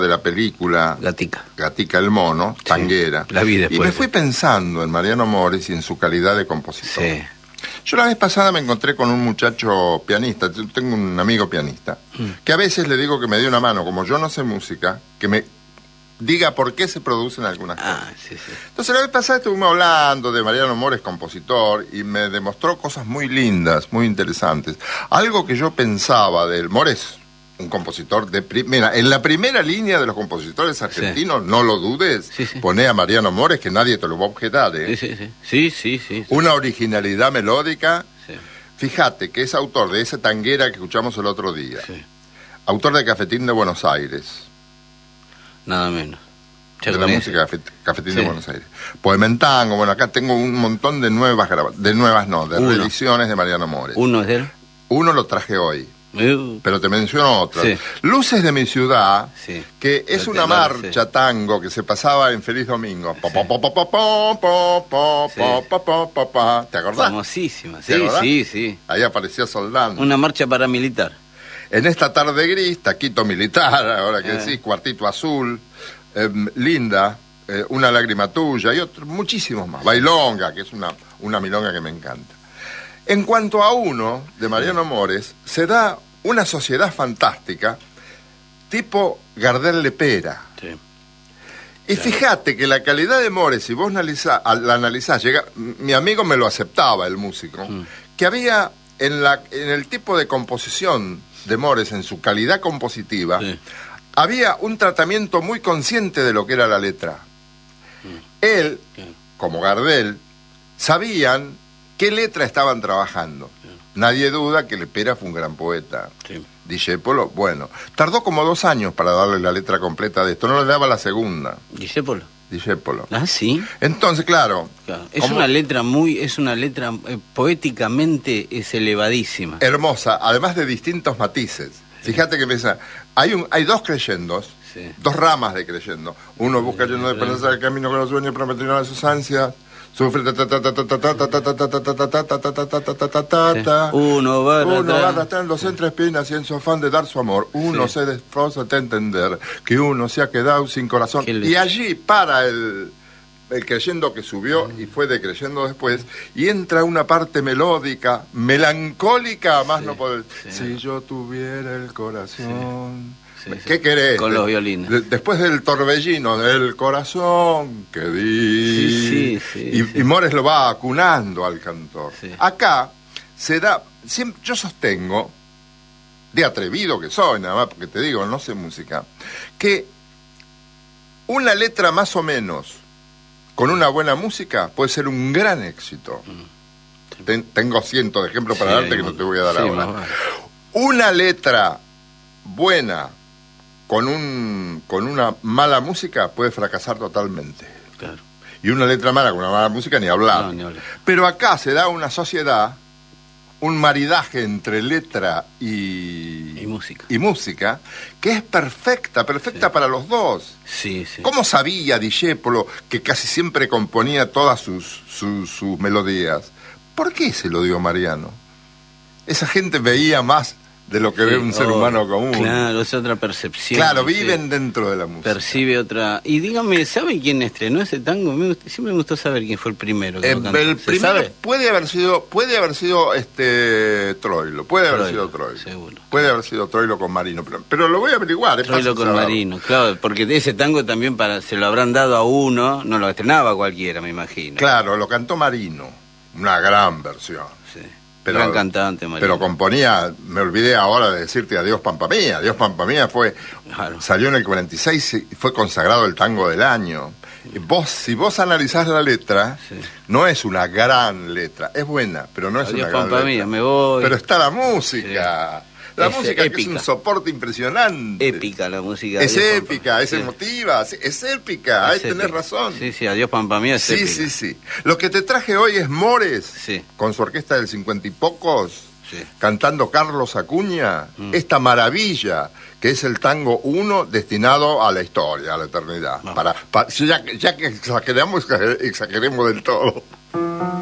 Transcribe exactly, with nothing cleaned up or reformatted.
de la película Gatica. Gatica el mono, Sí, tanguera. la vi después. Y me fui pensando en Mariano Mores y en su calidad de compositor. Sí. Yo la vez pasada me encontré con un muchacho pianista, yo tengo un amigo pianista, mm. que a veces le digo que me dé una mano, como yo no sé música, que me diga por qué se producen algunas cosas. Ah, sí, sí. Entonces la vez pasada estuvimos hablando de Mariano Mores, compositor, y me demostró cosas muy lindas, muy interesantes. Algo que yo pensaba de él. Mores, un compositor de... Pri- Mira, en la primera línea de los compositores argentinos, sí. no lo dudes, sí, sí. Poné a Mariano Mores, que nadie te lo va a objetar, ¿eh? Sí, sí, sí. Sí, sí, sí, sí. Una originalidad melódica. Sí. Fíjate que es autor de esa tanguera que escuchamos el otro día. Sí. Autor de Cafetín de Buenos Aires. Nada menos. De la música Cafet, Cafetín sí. de Buenos Aires. Poema en tango. Bueno, acá tengo un montón de nuevas grabaciones. De nuevas no, de Uno. reediciones de Mariano Mores. ¿Uno es de él? Uno lo traje hoy. Uh. Pero te menciono otro. Sí. Luces de mi ciudad, sí. que es una marcha sí. tango que se pasaba en Feliz Domingo. Sí. ¿Te acordás? Famosísima, sí, sí, sí. Ahí aparecía Soldán. Una marcha paramilitar. En esta tarde gris, taquito militar, ahora que eh. decís, cuartito azul, eh, linda, eh, una lágrima tuya y otros, muchísimos más. Bailonga, que es una, una milonga que me encanta. En cuanto a uno, de Mariano Mores, se da una sociedad fantástica, tipo Gardel Lepera. Sí. Y claro. Fíjate que la calidad de Mores, si vos analizá, la analizás, llega, mi amigo me lo aceptaba, el músico, mm. que había en, la, en el tipo de composición de Mores, en su calidad compositiva, sí. había un tratamiento muy consciente de lo que era la letra. Mm. Él, sí. como Gardel, sabían qué letra estaban trabajando. Sí. Nadie duda que Lepera fue un gran poeta. Sí. Discépolo, bueno, tardó como dos años para darle la letra completa de esto, no le daba la segunda. Discépolo. Discépolo. Ah, sí. Entonces, claro. claro. Es una letra muy, es una letra eh, poéticamente es elevadísima. Hermosa, además de distintos matices. Sí. Fíjate que empieza, hay un, hay dos creyendos, sí. dos ramas de creyendo. Uno busca lleno de esperanza el camino con los sueños prometiendo de sus ansias. Sufre uno va uno va arrastrándose entre espinas y en su afán de dar su amor uno sí. se desfosa de entender que uno se ha quedado sin corazón y allí para el el creyendo que subió mm. y fue decreyendo después y entra una parte melódica melancólica más sí, no poder sí. si yo tuviera el corazón sí. Sí, ¿qué sí. querés? Con los violines. De, después del torbellino del corazón que di. Sí, sí, sí, y, sí. y Mores lo va acunando al cantor. Sí. Acá se da. Siempre, yo sostengo, de atrevido que soy, nada más porque te digo, no sé música, que una letra más o menos con una buena música puede ser un gran éxito. Mm. Sí. Ten, tengo cientos de ejemplos para sí, darte que no te voy a dar sí, ahora. Vale. Una letra buena con un con una mala música puede fracasar totalmente. Claro. Y una letra mala con una mala música ni hablar. No, ni hablar. Pero acá se da una sociedad, un maridaje entre letra y, y música. Y música que es perfecta, perfecta sí. para los dos. Sí, sí. ¿Cómo sabía Discépolo que casi siempre componía todas sus, sus, sus melodías? ¿Por qué se lo dio Mariano? Esa gente veía más de lo que sí, ve un ser oh, humano común. Claro, es otra percepción. Claro, viven sí. dentro de la música. Percibe otra... Y dígame, ¿sabe quién estrenó ese tango? Me gust... Siempre me gustó saber quién fue el primero que eh, lo cantó. El primero sabe? puede haber sido, puede haber sido este Troilo, puede haber Troilo, sido Troilo. Seguro. Puede haber sido Troilo con Marino, pero, pero lo voy a averiguar. Es Troilo con saberlo. Marino, claro, porque ese tango también para se lo habrán dado a uno, no lo estrenaba cualquiera, me imagino. Claro, lo cantó Marino, una gran versión. Sí. Pero, gran cantante, Marino. Pero componía, me olvidé ahora de decirte Adiós Pampa Mía. Adiós Pampa Mía fue, claro. salió en el cuarenta y seis y fue consagrado el tango del año. Y vos, si vos analizás la letra, sí. no es una gran letra, es buena, pero no es Adiós una gran Pampa letra. Mía, me voy. Pero está la música. Sí. La es música épica. Que es un soporte impresionante. Épica la música. Es épica, es sí. emotiva, es épica, ahí tenés razón. Sí, sí, Adiós Pampa Mía es sí, épica. Sí, sí, sí. Lo que te traje hoy es Mores, sí. con su orquesta del cincuenta y pocos, sí. cantando Carlos Acuña, mm. esta maravilla que es el tango uno destinado a la historia, a la eternidad. No. Para, para, ya, ya que exageramos, exageremos del todo.